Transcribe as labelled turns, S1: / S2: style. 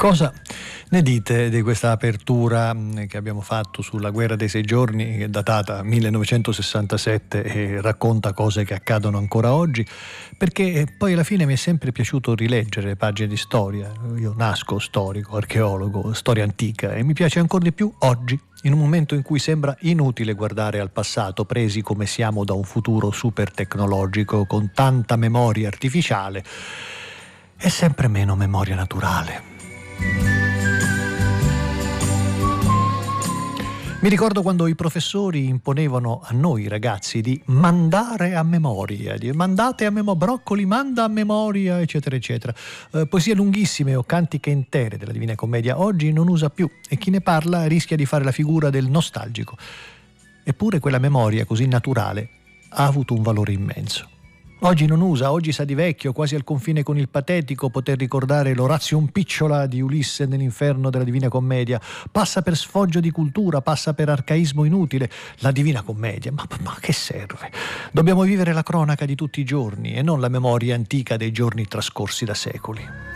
S1: Cosa ne dite di questa apertura che abbiamo fatto sulla guerra dei 6 giorni, che è datata 1967 e racconta cose che accadono ancora oggi? Perché poi alla fine mi è sempre piaciuto rileggere pagine di storia. Io nasco storico, archeologo, storia antica, e mi piace ancora di più oggi, in un momento in cui sembra inutile guardare al passato, presi come siamo da un futuro super tecnologico con tanta memoria artificiale e sempre meno memoria naturale. Mi ricordo quando i professori imponevano a noi ragazzi di mandare a memoria, di mandate a memoria, Broccoli manda a memoria, eccetera eccetera. Poesie lunghissime o cantiche intere della Divina Commedia oggi non usa più, e chi ne parla rischia di fare la figura del nostalgico. Eppure quella memoria così naturale ha avuto un valore immenso. Oggi non usa, oggi sa di vecchio, quasi al confine con il patetico, poter ricordare l'Orazio Picciola di Ulisse nell'inferno della Divina Commedia. Passa per sfoggio di cultura, passa per arcaismo inutile. La Divina Commedia, ma che serve? Dobbiamo vivere la cronaca di tutti i giorni e non la memoria antica dei giorni trascorsi da secoli.